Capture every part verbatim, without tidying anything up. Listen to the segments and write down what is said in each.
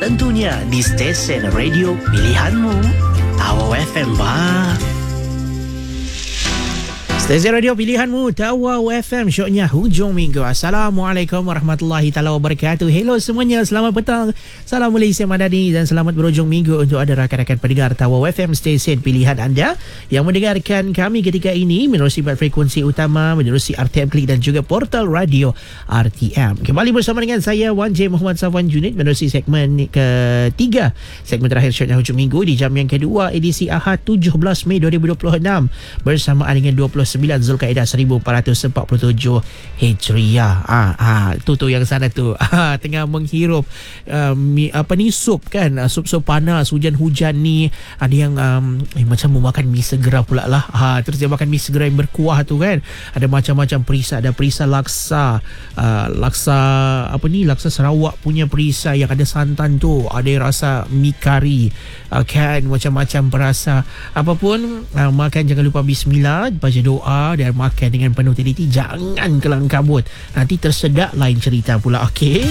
Tentunya di stesen radio pilihanmu, Tawau F M bah. Stesen radio pilihanmu, Tawau F M, syoknya hujung minggu. Assalamualaikum warahmatullahi taala wabarakatuh. Hello semuanya, selamat petang. Salam Malaysia Madani dan selamat berhujung minggu untuk ada rakan-rakan pendengar Tawau F M, stesen pilihan anda yang mendengarkan kami ketika ini menerusi frekuensi utama, menerusi R T M Klik dan juga portal radio R T M. Kembali bersama dengan saya Wan J Muhammad Safwan Junid menerusi segmen ketiga, segmen terakhir syoknya hujung minggu di jam yang kedua edisi Ahad tujuh belas Mei dua ribu dua puluh enam bersamaan dengan dua puluh sembilan Zulkaidah seribu empat ratus empat puluh tujuh Hijriah. Ah, ah, tu tu yang sana tu. Ah, tengah menghirup uh, mi, apa ni sup kan, uh, sup-sup panas, hujan-hujan ni. Ada yang um, eh, macam mau makan mi segera pula lah. Ah, terus dia makan mi segera yang berkuah tu kan. Ada macam-macam perisa, ada perisa laksa, uh, laksa apa ni, laksa Sarawak punya perisa yang ada santan tu. Ada yang rasa mi kari, uh, kan, macam-macam perasa. Apapun, uh, makan jangan lupa bismillah, baca doa dan makan dengan penuh teliti. Jangan kelang kabut, nanti tersedak lain cerita pula. Okey.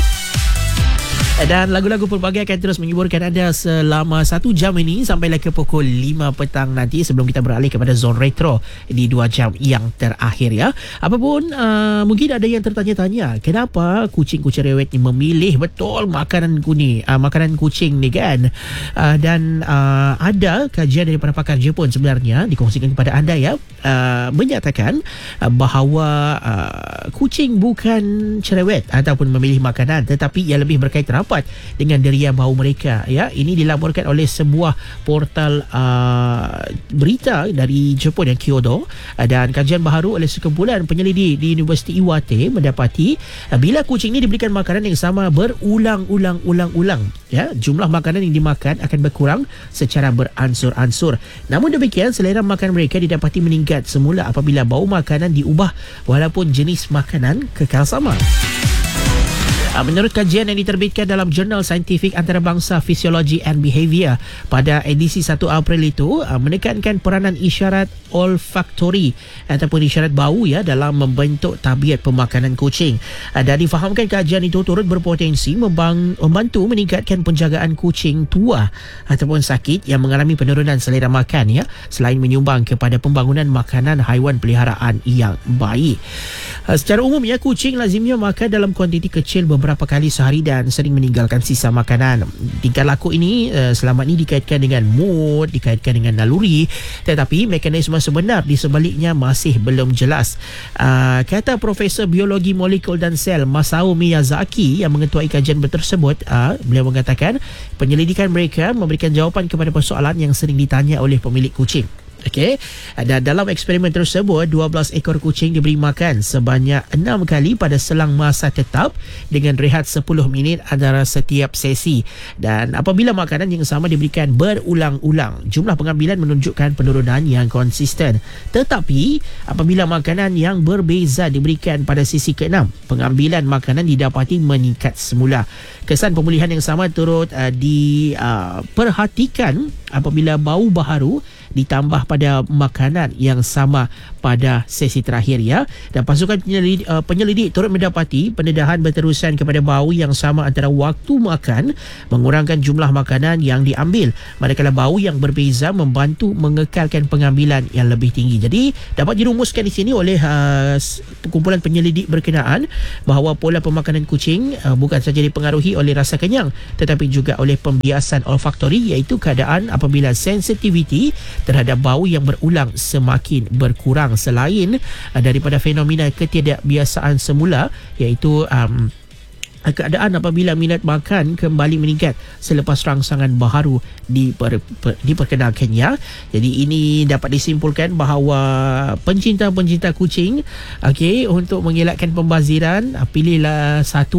Dan lagu-lagu pelbagai akan terus menghiburkan anda selama satu jam ini sampailah ke pukul lima petang nanti, sebelum kita beralih kepada zon retro di dua jam yang terakhir ya. Apapun, uh, mungkin ada yang tertanya-tanya, kenapa kucing-kucing rewet ni memilih betul makanan kuning, uh, makanan kucing ni kan. Uh, dan uh, ada kajian daripada pakar Jepun sebenarnya dikongsikan kepada anda ya, uh, menyatakan uh, bahawa uh, kucing bukan cerewet ataupun memilih makanan, tetapi ia lebih berkaitan rapat dengan deria bau mereka ya. Ini dilaporkan oleh sebuah portal uh, berita dari Jepun yang Kyodo, uh, dan kajian baharu oleh sekumpulan penyelidik di Universiti Iwate mendapati uh, bila kucing ini diberikan makanan yang sama berulang-ulang-ulang-ulang ya, jumlah makanan yang dimakan akan berkurang secara beransur-ansur. Namun demikian, selera makan mereka didapati meningkat semula apabila bau makanan diubah walaupun jenis makanan kekal sama. Menurut kajian yang diterbitkan dalam jurnal saintifik antarabangsa Physiology and Behavior pada edisi satu April itu, menekankan peranan isyarat olfaktori ataupun isyarat bau ya dalam membentuk tabiat pemakanan kucing. Dan difahamkan kajian itu turut berpotensi membang, membantu meningkatkan penjagaan kucing tua ataupun sakit yang mengalami penurunan selera makan ya, selain menyumbang kepada pembangunan makanan haiwan peliharaan yang baik. Secara umum ya, kucing lazimnya makan dalam kuantiti kecil beberapa kali sehari dan sering meninggalkan sisa makanan. Tingkah laku ini uh, selama ini dikaitkan dengan mood, dikaitkan dengan naluri, tetapi mekanisme sebenar di sebaliknya masih belum jelas. Uh, kata Profesor Biologi Molekul dan Sel Masao Miyazaki yang mengetuai kajian tersebut, uh, beliau mengatakan penyelidikan mereka memberikan jawapan kepada persoalan yang sering ditanya oleh pemilik kucing. Okey, dan dalam eksperimen tersebut dua belas ekor kucing diberi makan sebanyak enam kali pada selang masa tetap dengan rehat sepuluh minit antara setiap sesi. Dan apabila makanan yang sama diberikan berulang-ulang, jumlah pengambilan menunjukkan penurunan yang konsisten. Tetapi apabila makanan yang berbeza diberikan pada sesi keenam, pengambilan makanan didapati meningkat semula. Kesan pemulihan yang sama turut uh, diperhatikan uh, apabila bau baharu ditambah pada makanan yang sama pada sesi terakhir ya. Dan pasukan penyelidik, uh, penyelidik turut mendapati pendedahan berterusan kepada bau yang sama antara waktu makan mengurangkan jumlah makanan yang diambil, manakala bau yang berbeza membantu mengekalkan pengambilan yang lebih tinggi. Jadi dapat dirumuskan di sini oleh uh, kumpulan penyelidik berkenaan bahawa pola pemakanan kucing uh, bukan saja dipengaruhi oleh rasa kenyang, tetapi juga oleh pembiasan olfaktori, iaitu keadaan apabila sensitiviti terhadap bau yang berulang semakin berkurang, selain uh, daripada fenomena ketidakbiasaan semula, iaitu um, keadaan apabila minat makan kembali meningkat selepas rangsangan baharu diper, per, diperkenalkannya. Jadi ini dapat disimpulkan bahawa pencinta-pencinta kucing, okey, untuk mengelakkan pembaziran, pilihlah satu